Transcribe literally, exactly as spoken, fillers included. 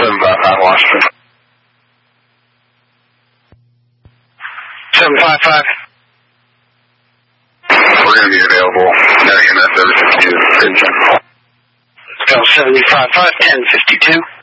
seven five five Washington. seven five five. We're going to be available. No, E M S over fifty-two. Let's go seven five five, ten fifty-two.